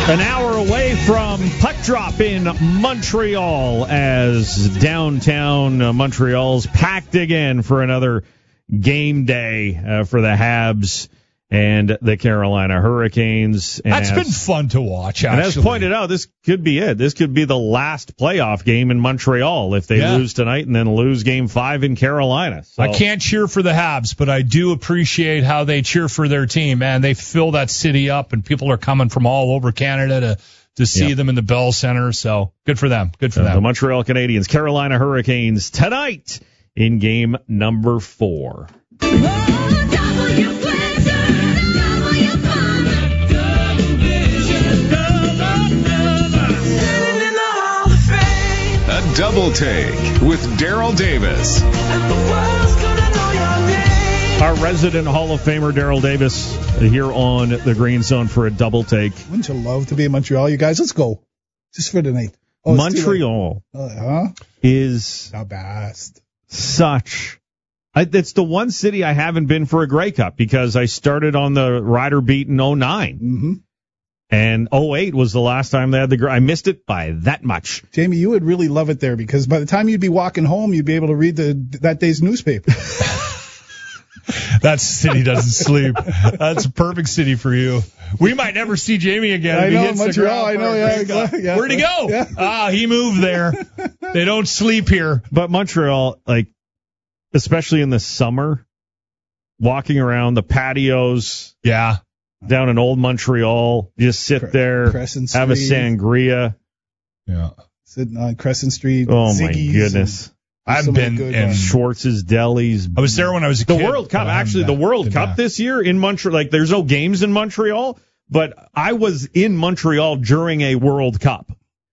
An hour away from puck drop in Montreal as downtown Montreal's packed again for another game day for the Habs and the Carolina Hurricanes. And that's been fun to watch, actually. And as pointed out, this could be it. This could be the last playoff game in Montreal if they lose tonight and then lose Game 5 in Carolina. So. I can't cheer for the Habs, but I do appreciate how they cheer for their team. Man, they fill that city up, and people are coming from all over Canada to see them in the Bell Center. So good for them. Good for them. The Montreal Canadiens, Carolina Hurricanes tonight in game number 4. Double Take with Daryl Davis. Our resident Hall of Famer, Daryl Davis, here on the Green Zone for a double take. Wouldn't you love to be in Montreal, you guys? Let's go. Just for tonight. Montreal is the best. It's the one city I haven't been for a Grey Cup because I started on the Ryder beat in 09. Mm-hmm. And 08 was the last time they had I missed it by that much. Jamie, you would really love it there because by the time you'd be walking home, you'd be able to read that day's newspaper. That city doesn't sleep. That's a perfect city for you. We might never see Jamie again. I know, Montreal. I know, yeah. Where'd he go? Yeah. He moved there. They don't sleep here. But Montreal, especially in the summer, walking around the patios. Yeah. Down in old Montreal, just sit there, have a sangria. Yeah. Sitting on Crescent Street. Oh, Ziggy's, my goodness. I've been in Schwartz's Delis. I was there when I was a kid. The World Cup, the World Cup this year in Montreal, there's no games in Montreal, but I was in Montreal during a World Cup.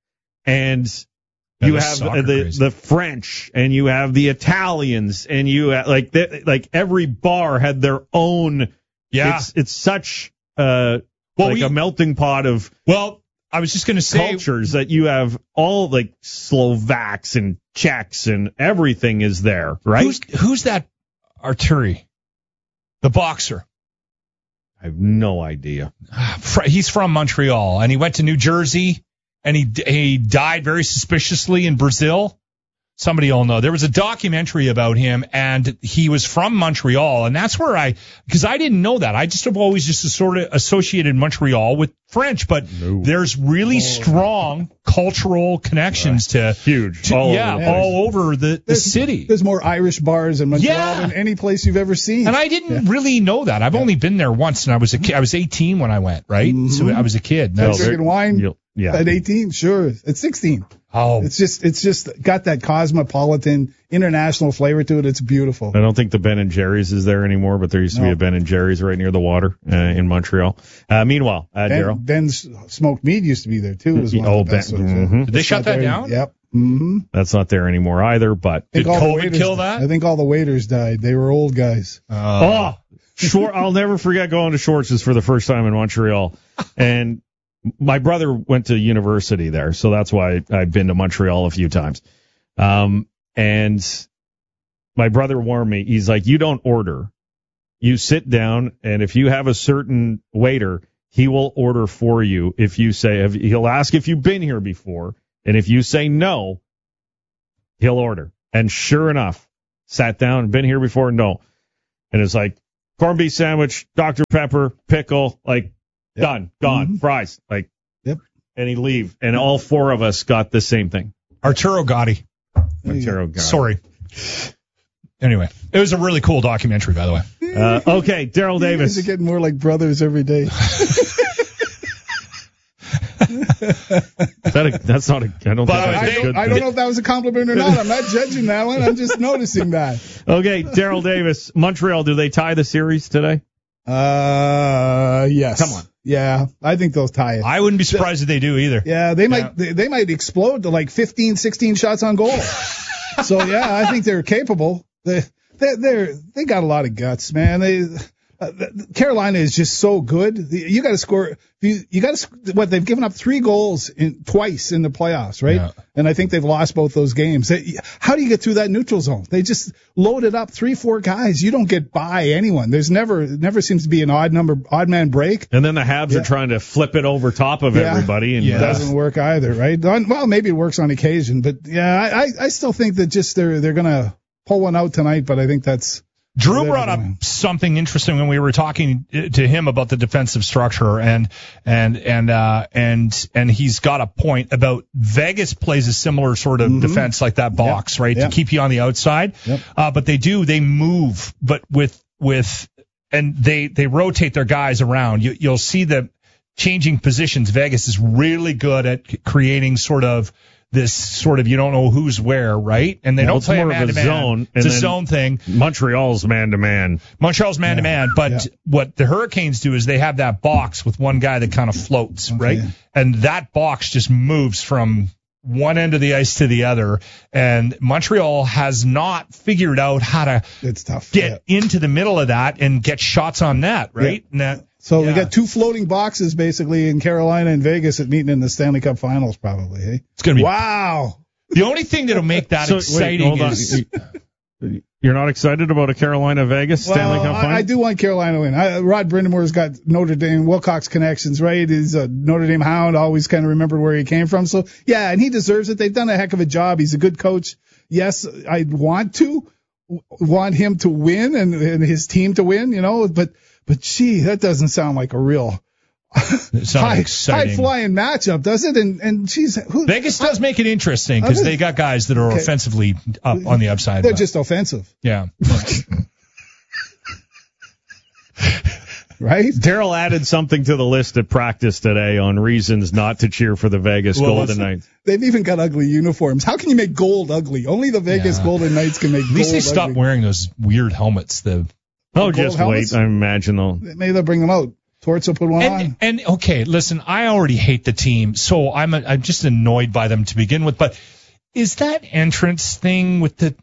And you have the French, and you have the Italians, and you have, every bar had their own. Yeah. It's such a melting pot of I was just going to say cultures that you have all Slovaks and Czechs and everything is there, right? Who's that Arturi? The boxer. I have no idea. He's from Montreal and he went to New Jersey and he died very suspiciously in Brazil. Somebody will know. There was a documentary about him, and he was from Montreal, and that's where because I didn't know that. I just have always just sort of associated Montreal with French, but there's really strong cultural connections to huge, all over the city. There's more Irish bars in Montreal than any place you've ever seen. And I didn't really know that. I've only been there once, and I was a kid. I was 18 when I went, right? Mm-hmm. So I was a kid. Drinking wine at 18, sure. At 16. Oh, it's just got that cosmopolitan international flavor to it. It's beautiful. I don't think the Ben and Jerry's is there anymore, but there used to be a Ben and Jerry's right near the water in Montreal. Meanwhile, Daryl, Ben's Smoked Meat used to be there too. Was one of the best ones. Mm-hmm. Did they shut that down? Yep. Mm-hmm. That's not there anymore either. But did COVID kill that? I think all the waiters died. They were old guys. I'll never forget going to Schwartz's for the first time in Montreal, and my brother went to university there, so that's why I've been to Montreal a few times. And my brother warned me. He's like, you don't order. You sit down, and if you have a certain waiter, he will order for you. If you say, he'll ask if you've been here before, and if you say no, he'll order. And sure enough, sat down, been here before, no. And it's like, corned beef sandwich, Dr. Pepper, pickle, done, gone, fries, and he'd leave. And all four of us got the same thing. Arturo Gotti. Sorry. Anyway, it was a really cool documentary, by the way. Okay, Daryl Davis. You guys are getting more like brothers every day. That's not a. I don't know if that was a compliment or not. I'm not judging that one. I'm just noticing that. Okay, Daryl Davis, Montreal. Do they tie the series today? Yes. Come on. Yeah, I think they'll tie it. I wouldn't be surprised if they do either. Yeah, they might. They might explode to 15, 16 shots on goal. So yeah, I think they're capable. They got a lot of guts, man. Carolina is just so good. You got to score. You got to what they've given up 3 goals twice in the playoffs, right? Yeah. And I think they've lost both those games. How do you get through that neutral zone? They just loaded up 3-4 guys. You don't get by anyone. There's never seems to be an odd man break. And then the Habs are trying to flip it over top of everybody, and it doesn't work either, right? Well, maybe it works on occasion, but I still think that just they're gonna pull one out tonight. But I think that's. Drew brought up something interesting when we were talking to him about the defensive structure, and he's got a point about Vegas plays a similar sort of defense like that box, right, to keep you on the outside. Yep. But they move, but and they rotate their guys around. You'll see them changing positions. Vegas is really good at creating sort of this sort of you don't know who's where, right? And they don't play a man-to-man. Zone, it's a zone thing. Montreal's man-to-man. But what the Hurricanes do is they have that box with one guy that kind of floats, right? And that box just moves from one end of the ice to the other. And Montreal has not figured out how to get into the middle of that and get shots on net, right? Yeah. So we got 2 floating boxes basically in Carolina and Vegas at meeting in the Stanley Cup Finals probably. Hey? It's going to be wow. The only thing that'll make that exciting is you're not excited about a Carolina Vegas Stanley Cup Final? I do want Carolina to win. Rod Brindamore's got Notre Dame Wilcox connections, right? He's a Notre Dame hound. Always kind of remembered where he came from. So yeah, and he deserves it. They've done a heck of a job. He's a good coach. Yes, I'd want him to win and his team to win, but gee, that doesn't sound like a real high flying matchup, does it? And Vegas does make it interesting because they got guys that are offensively up on the upside. They're just offensive. Yeah. Right? Daryl added something to the list at practice today on reasons not to cheer for the Vegas Golden Knights. They've even got ugly uniforms. How can you make gold ugly? Only the Vegas Golden Knights can make gold ugly. At least they stopped wearing those weird helmets. Just wait. I imagine maybe they'll bring them out. Torts will put one on. And okay, listen, I already hate the team, so I'm just annoyed by them to begin with. But is that entrance thing with the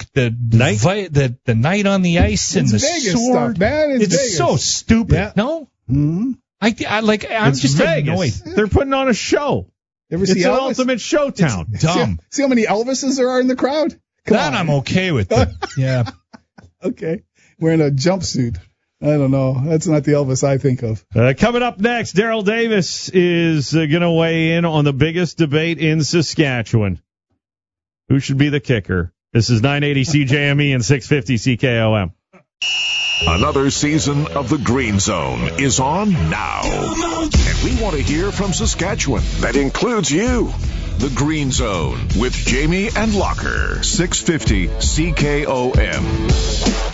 night on the ice and the Vegas sword? Stuff, man. It's Vegas. So stupid. Yeah. No, mm-hmm. I'm just Vegas. annoyed. They're putting on a show. It's an ultimate show town. It's dumb. See how many Elvises there are in the crowd? Come on. I'm okay with it. Yeah. Okay. Wearing a jumpsuit. I don't know. That's not the Elvis I think of. Coming up next, Daryl Davis is going to weigh in on the biggest debate in Saskatchewan. Who should be the kicker? This is 980 CJME and 650 CKOM. Another season of the Green Zone is on now. And we want to hear from Saskatchewan. That includes you. The Green Zone with Jamie and Locker. 650 CKOM.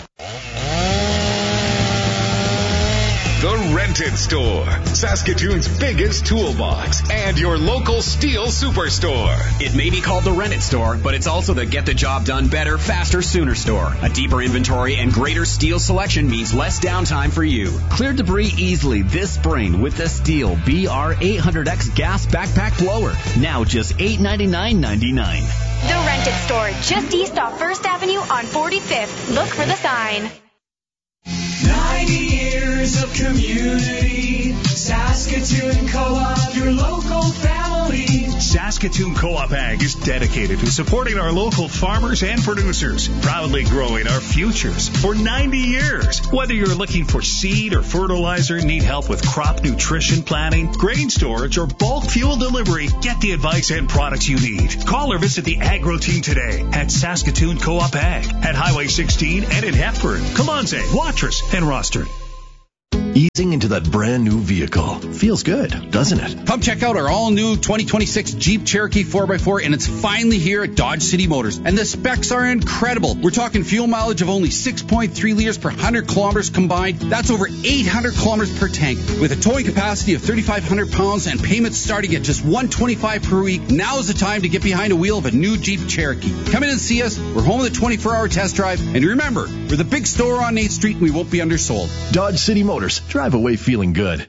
The Rented Store, Saskatoon's biggest toolbox and your local steel superstore. It may be called the Rented Store, but it's also the get the job done better, faster, sooner store. A deeper inventory and greater steel selection means less downtime for you. Clear debris easily this spring with the Steel BR800X gas backpack blower. Now just $899.99. The Rented Store, just east off 1st Avenue on 45th. Look for the sign. 90 years of community, Saskatoon Co-op, your local family. Saskatoon Co-op Ag is dedicated to supporting our local farmers and producers, proudly growing our futures for 90 years. Whether you're looking for seed or fertilizer, need help with crop nutrition planning, grain storage, or bulk fuel delivery, get the advice and products you need. Call or visit the Agro Team today at Saskatoon Co-op Ag at Highway 16 and in Hepburn, Kalanze, Watrous, and Rostern. Easing into that brand new vehicle. Feels good, doesn't it? Come check out our all-new 2026 Jeep Cherokee 4x4, and it's finally here at Dodge City Motors. And the specs are incredible. We're talking fuel mileage of only 6.3 liters per 100 kilometers combined. That's over 800 kilometers per tank. With a towing capacity of 3,500 pounds and payments starting at just $125 per week, now is the time to get behind a wheel of a new Jeep Cherokee. Come in and see us. We're home with a 24-hour test drive. And remember, we're the big store on 8th Street, and we won't be undersold. Dodge City Motors. Drive away feeling good.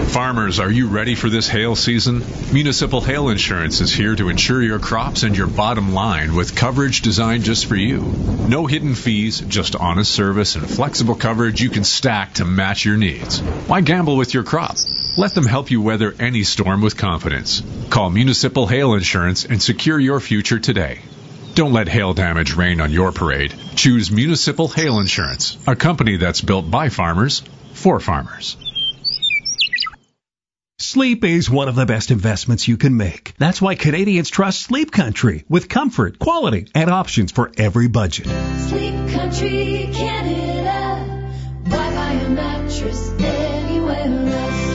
Farmers, are you ready for this hail season? Municipal Hail Insurance is here to insure your crops and your bottom line with coverage designed just for you. No hidden fees, just honest service and flexible coverage you can stack to match your needs. Why gamble with your crop? Let them help you weather any storm with confidence. Call Municipal Hail Insurance and secure your future today. Don't let hail damage rain on your parade. Choose Municipal Hail Insurance, a company that's built by farmers, for farmers. Sleep is one of the best investments you can make. That's why Canadians trust Sleep Country with comfort, quality, and options for every budget. Sleep Country, Canada. Why buy a mattress anywhere else?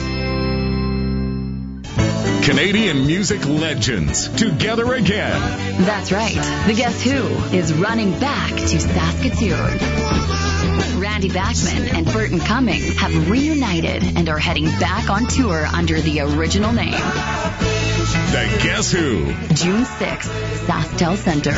Canadian music legends together again. That's right. The Guess Who is running back to Saskatoon. Randy Bachman and Burton Cummings have reunited and are heading back on tour under the original name. The Guess Who. June 6th, SaskTel Center.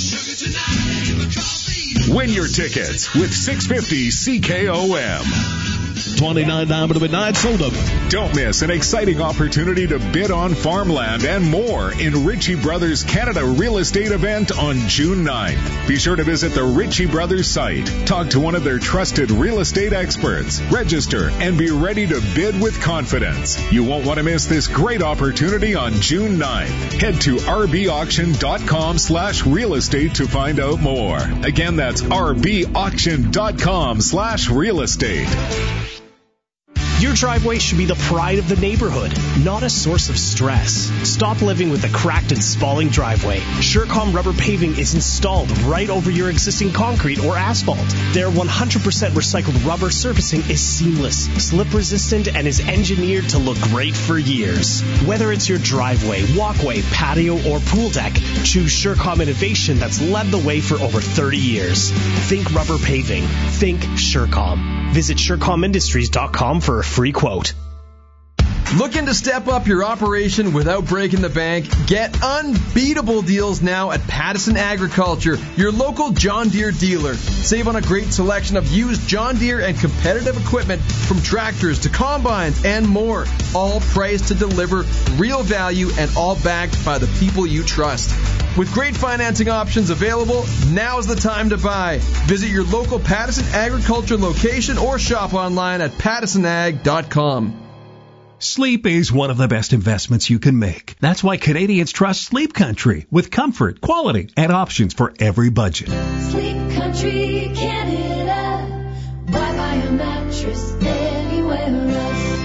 Win your tickets with 650 CKOM. 29 down to midnight, sold up. Don't miss an exciting opportunity to bid on farmland and more in Ritchie Brothers Canada Real Estate event on June 9th. Be sure to visit the Ritchie Brothers site, talk to one of their trusted real estate experts, register, and be ready to bid with confidence. You won't want to miss this great opportunity on June 9th. Head to rbauction.com/real estate to find out more. Again, that's rbauction.com/real estate. Your driveway should be the pride of the neighborhood, not a source of stress. Stop living with a cracked and spalling driveway. Surecom rubber paving is installed right over your existing concrete or asphalt. Their 100% recycled rubber surfacing is seamless, slip resistant, and is engineered to look great for years. Whether it's your driveway, walkway, patio, or pool deck, choose Surecom innovation that's led the way for over 30 years. Think rubber paving. Think Surecom. Visit SurecomIndustries.com for a free quote. Looking to step up your operation without breaking the bank? Get unbeatable deals now at Pattison Agriculture, your local John Deere dealer. Save on a great selection of used John Deere and competitive equipment from tractors to combines and more. All priced to deliver real value and all backed by the people you trust. With great financing options available, now's the time to buy. Visit your local Pattison Agriculture location or shop online at pattisonag.com. Sleep is one of the best investments you can make. That's why Canadians trust Sleep Country with comfort, quality, and options for every budget. Sleep Country, Canada. Why buy a mattress anywhere else?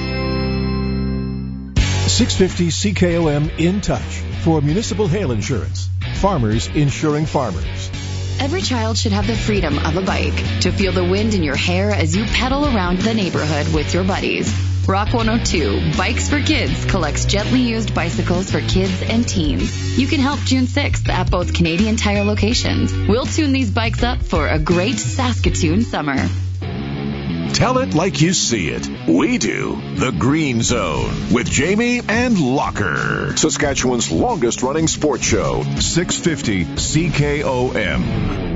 650 CKOM in touch for Municipal Hail Insurance. Farmers insuring farmers. Every child should have the freedom of a bike to feel the wind in your hair as you pedal around the neighborhood with your buddies. Rock 102, Bikes for Kids, collects gently used bicycles for kids and teens. You can help June 6th at both Canadian Tire locations. We'll tune these bikes up for a great Saskatoon summer. Tell it like you see it. We do. The Green Zone with Jamie and Locker. Saskatchewan's longest running sports show. 650 CKOM.